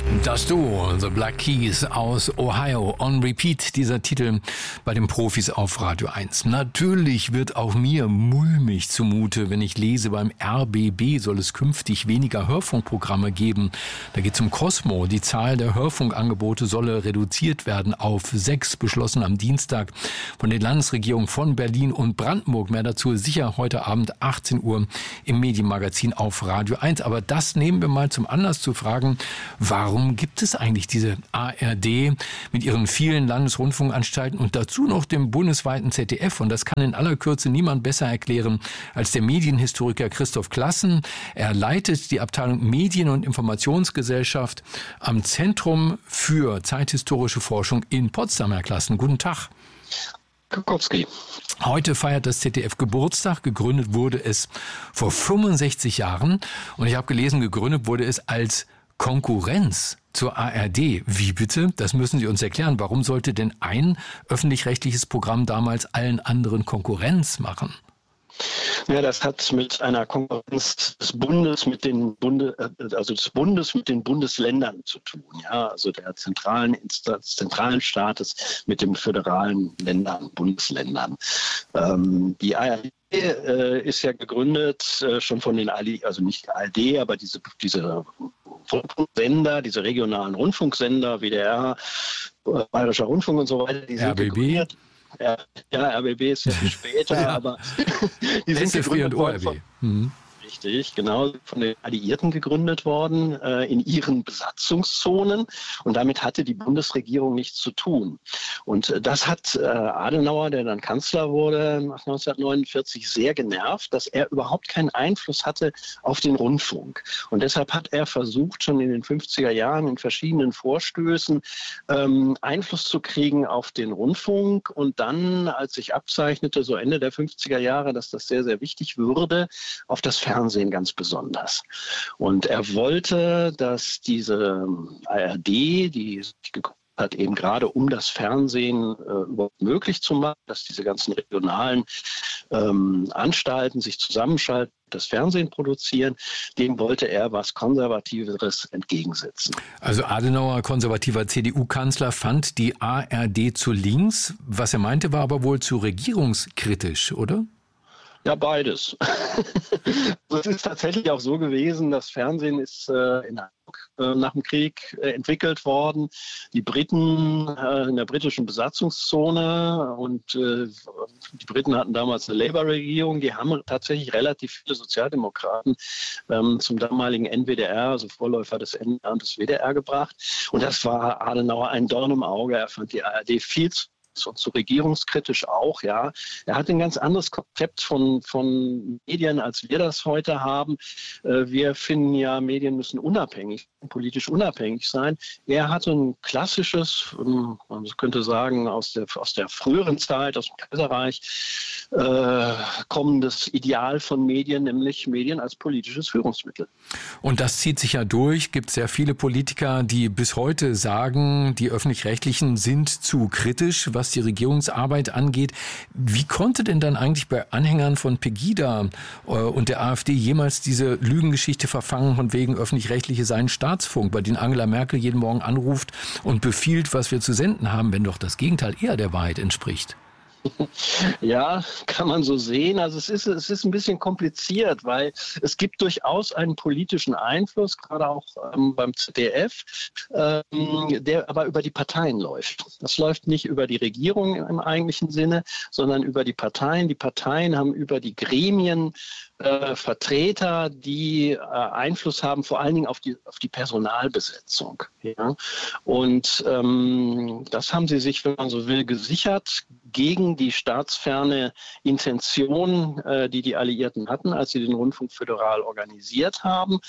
Das Duo, The Black Keys aus Ohio, on repeat, dieser Titel bei den Profis auf Radio 1. Natürlich wird auch mir mulmig zumute, wenn ich lese, beim RBB soll es künftig weniger Hörfunkprogramme geben. Da geht es um Cosmo. Die Zahl der Hörfunkangebote solle reduziert werden auf 6, beschlossen am Dienstag von den Landesregierungen von Berlin und Brandenburg. Mehr dazu sicher heute Abend 18 Uhr im Medienmagazin auf Radio 1. Aber das nehmen wir mal zum Anlass zu fragen, warum gibt es eigentlich diese ARD mit ihren vielen Landesrundfunkanstalten und dazu noch dem bundesweiten ZDF? Und das kann in aller Kürze niemand besser erklären als der Medienhistoriker Christoph Klassen. Er leitet die Abteilung Medien- und Informationsgesellschaft am Zentrum für zeithistorische Forschung in Potsdam. Herr Klassen, guten Tag. Kukowski. Heute feiert das ZDF Geburtstag. Gegründet wurde es vor 65 Jahren. Und ich habe gelesen, gegründet wurde es als Konkurrenz zur ARD. Wie bitte? Das müssen Sie uns erklären. Warum sollte denn ein öffentlich-rechtliches Programm damals allen anderen Konkurrenz machen? Ja, das hat mit einer Konkurrenz des Bundes mit den Bundesländern zu tun. Ja, also der zentralen Staates mit den föderalen Ländern, Bundesländern. Die ARD ist ja gegründet schon von den also nicht die ARD, aber diese Rundfunksender, diese regionalen Rundfunksender, WDR, Bayerischer Rundfunk und so weiter, die sind gegründet. Ja, RBB ist ja viel später, ja. Aber die sind gegründet worden richtig, genau, von den Alliierten gegründet worden, in ihren Besatzungszonen. Und damit hatte die Bundesregierung nichts zu tun. Und das hat Adenauer, der dann Kanzler wurde nach 1949, sehr genervt, dass er überhaupt keinen Einfluss hatte auf den Rundfunk. Und deshalb hat er versucht, schon in den 50er Jahren in verschiedenen Vorstößen Einfluss zu kriegen auf den Rundfunk. Und dann, als sich abzeichnete, so Ende der 50er Jahre, dass das sehr, sehr wichtig würde, auf das Fernsehen ganz besonders. Und er wollte, dass diese ARD, die sich gegründet hat, eben gerade um das Fernsehen überhaupt möglich zu machen, dass diese ganzen regionalen Anstalten sich zusammenschalten, das Fernsehen produzieren, dem wollte er was Konservativeres entgegensetzen. Also Adenauer, konservativer CDU-Kanzler, fand die ARD zu links. Was er meinte, war aber wohl zu regierungskritisch, oder? Ja, beides. Es ist tatsächlich auch so gewesen, das Fernsehen ist in Hamburg nach dem Krieg entwickelt worden. Die Briten in der britischen Besatzungszone und die Briten hatten damals eine Labour-Regierung, die haben tatsächlich relativ viele Sozialdemokraten zum damaligen NWDR, also Vorläufer des NDR und des WDR gebracht. Und das war Adenauer ein Dorn im Auge. Er fand die ARD viel und zu regierungskritisch auch, ja. Er hat ein ganz anderes Konzept von Medien, als wir das heute haben. Wir finden ja, Medien müssen politisch unabhängig sein. Er hatte ein klassisches, man könnte sagen, aus der früheren Zeit, aus dem Kaiserreich, kommendes Ideal von Medien, nämlich Medien als politisches Führungsmittel. Und das zieht sich ja durch. Gibt sehr viele Politiker, die bis heute sagen, die Öffentlich-Rechtlichen sind zu kritisch, was die Regierungsarbeit angeht. Wie konnte denn dann eigentlich bei Anhängern von Pegida und der AfD jemals diese Lügengeschichte verfangen, von wegen Öffentlich-Rechtliche seien Staatsfunk, bei denen Angela Merkel jeden Morgen anruft und befiehlt, was wir zu senden haben, wenn doch das Gegenteil eher der Wahrheit entspricht? Ja, kann man so sehen. Also es ist ein bisschen kompliziert, weil es gibt durchaus einen politischen Einfluss, gerade auch beim ZDF, der aber über die Parteien läuft. Das läuft nicht über die Regierung im eigentlichen Sinne, sondern über die Parteien. Die Parteien haben über die Gremien Vertreter, die Einfluss haben, vor allen Dingen auf die Personalbesetzung. Ja? Und das haben sie sich, wenn man so will, gesichert gegen die staatsferne Intention, die Alliierten hatten, als sie den Rundfunk föderal organisiert haben.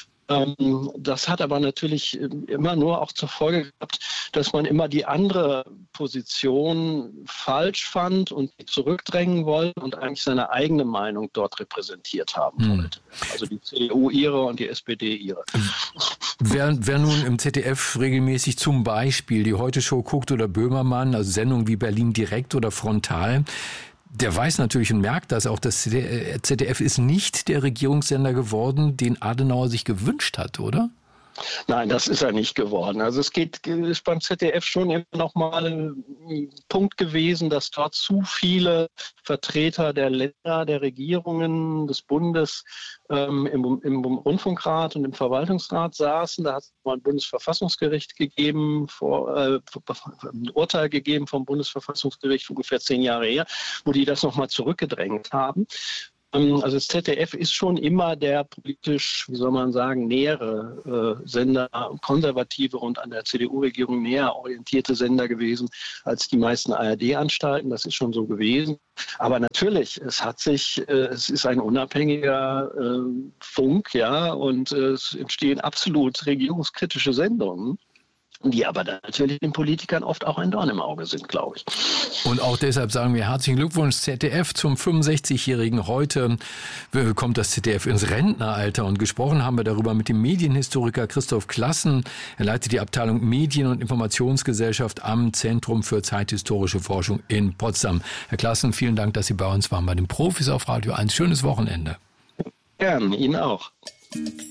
Das hat aber natürlich immer nur auch zur Folge gehabt, dass man immer die andere Position falsch fand und zurückdrängen wollte und eigentlich seine eigene Meinung dort repräsentiert haben wollte. Also die CDU ihre und die SPD ihre. Wer nun im ZDF regelmäßig zum Beispiel die Heute-Show guckt oder Böhmermann, also Sendungen wie Berlin Direkt oder Frontal, der weiß natürlich und merkt das auch, das ZDF ist nicht der Regierungssender geworden, den Adenauer sich gewünscht hat, oder? Nein, das ist er nicht geworden. Also es ist beim ZDF schon immer noch mal ein Punkt gewesen, dass dort zu viele Vertreter der Länder, der Regierungen, des Bundes im Rundfunkrat und im Verwaltungsrat saßen. Da hat es mal ein Bundesverfassungsgericht gegeben, ein Urteil gegeben vom Bundesverfassungsgericht ungefähr 10 Jahre her, wo die das nochmal zurückgedrängt haben. Also das ZDF ist schon immer der politisch, wie soll man sagen, nähere Sender, konservative und an der CDU-Regierung näher orientierte Sender gewesen als die meisten ARD-Anstalten. Das ist schon so gewesen. Aber natürlich, es ist ein unabhängiger Funk, ja, und es entstehen absolut regierungskritische Sendungen, die aber dann natürlich den Politikern oft auch ein Dorn im Auge sind, glaube ich. Und auch deshalb sagen wir herzlichen Glückwunsch ZDF zum 65-Jährigen. Heute kommt das ZDF ins Rentneralter und gesprochen haben wir darüber mit dem Medienhistoriker Christoph Klassen. Er leitet die Abteilung Medien- und Informationsgesellschaft am Zentrum für zeithistorische Forschung in Potsdam. Herr Klassen, vielen Dank, dass Sie bei uns waren bei den Profis auf Radio 1. Schönes Wochenende. Gerne, Ihnen auch.